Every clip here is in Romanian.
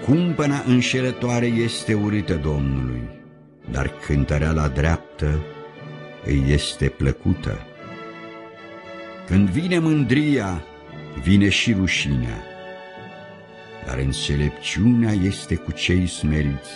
Cumpăna înșelătoare este urâtă Domnului, dar cântăreala dreaptă îi este plăcută. Când vine mândria, vine și rușinea, dar înțelepciunea este cu cei smeriți.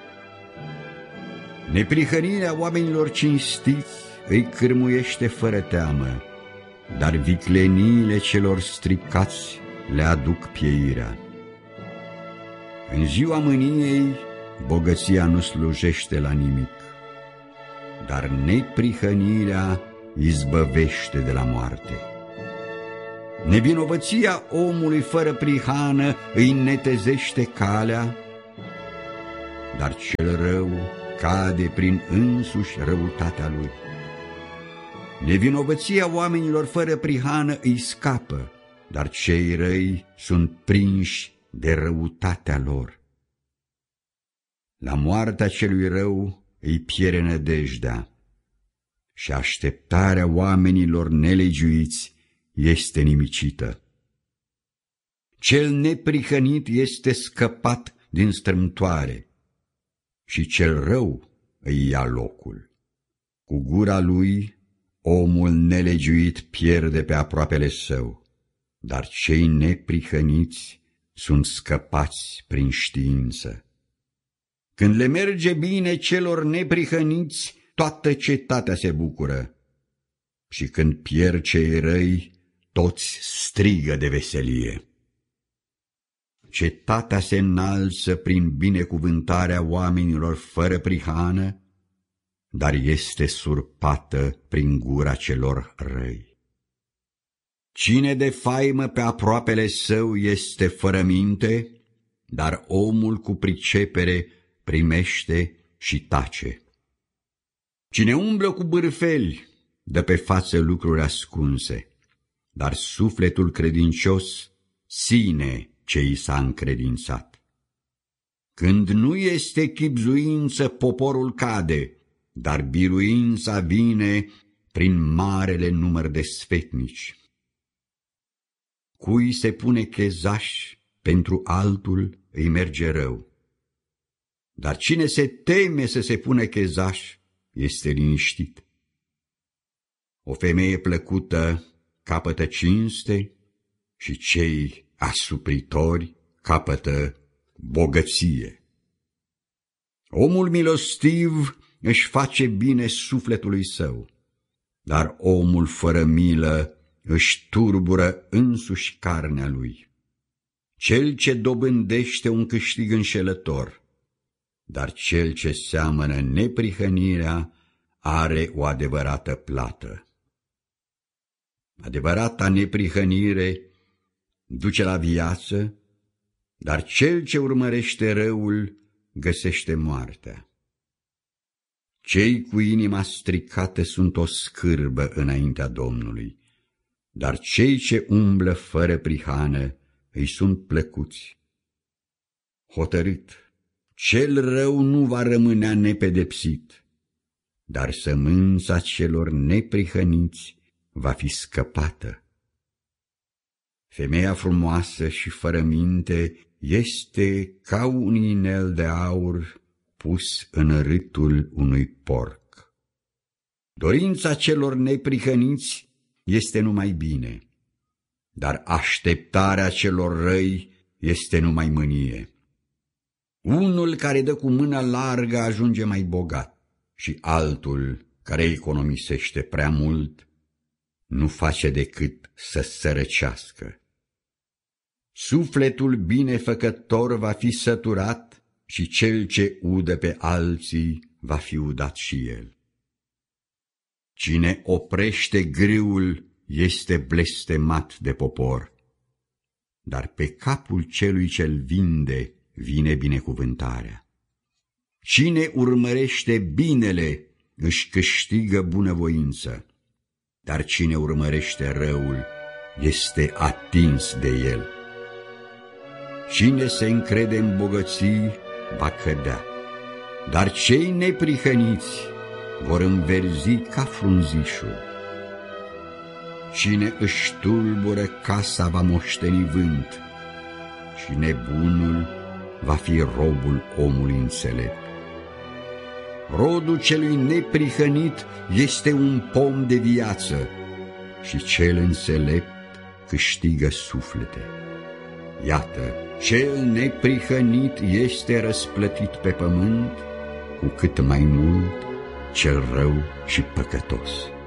Neprihănirea oamenilor cinstiți îi cârmuiește fără teamă, dar vicleniile celor stricați le aduc pieirea. În ziua mâniei, bogăția nu slujește la nimic, dar neprihănirea izbăvește de la moarte. Nevinovăția omului fără prihană îi netezește calea, dar cel rău cade prin însuși răutatea lui. Nevinovăția oamenilor fără prihană îi scapă, dar cei răi sunt prinși de răutatea lor. La moartea celui rău îi pierde nădejdea și așteptarea oamenilor nelegiuiți este nimicită. Cel neprihănit este scăpat din strâmtoare și cel rău îi ia locul. Cu gura lui omul nelegiuit pierde pe aproapele său, dar cei neprihăniți sunt scăpați prin știință. Când le merge bine celor neprihăniți, toată cetatea se bucură, și când pierd cei răi, toți strigă de veselie. Cetatea se înalță prin binecuvântarea oamenilor fără prihană, dar este surpată prin gura celor răi. Cine de faimă pe aproapele său este fără minte, dar omul cu pricepere primește și tace. Cine umblă cu bârfeli dă pe față lucruri ascunse, dar sufletul credincios ține ce i s-a încredințat. Când nu este chibzuință, poporul cade, dar biruința vine prin marele număr de sfetnici. Cui se pune chezaș, pentru altul îi merge rău, dar cine se teme să se pune chezaș este liniștit. O femeie plăcută capătă cinste și cei asupritori capătă bogăție. Omul milostiv își face bine sufletului său, dar omul fără milă își turbură însuși carnea lui. Cel ce dobândește un câștig înșelător, dar cel ce seamănă neprihănirea are o adevărată plată. Adevărata neprihănire duce la viață, dar cel ce urmărește răul găsește moartea. Cei cu inima stricată sunt o scârbă înaintea Domnului, dar cei ce umblă fără prihană îi sunt plăcuți. Hotărât, cel rău nu va rămânea nepedepsit, dar sămânța celor neprihăniți va fi scăpată. Femeia frumoasă și fără minte este ca un inel de aur pus în râtul unui porc. Dorința celor neprihăniți este numai bine, dar așteptarea celor răi este numai mânie. Unul care dă cu mâna largă ajunge mai bogat și altul care economisește prea mult nu face decât să sărăcească. Sufletul binefăcător va fi săturat și cel ce udă pe alții va fi udat și el. Cine oprește grâul este blestemat de popor, dar pe capul celui ce-l vinde vine binecuvântarea. Cine urmărește binele își câștigă bunăvoință, dar cine urmărește răul este atins de el. Cine se încrede în bogății va cădea, dar cei neprihăniți vor înverzi ca frunzișul. Cine își tulbură casa va moșteni vânt și nebunul va fi robul omului înțelept. Rodul celui neprihănit este un pom de viață și cel înțelept câștigă suflete. Iată, cel neprihănit este răsplătit pe pământ, cu cât mai mult cel rău și păcătos.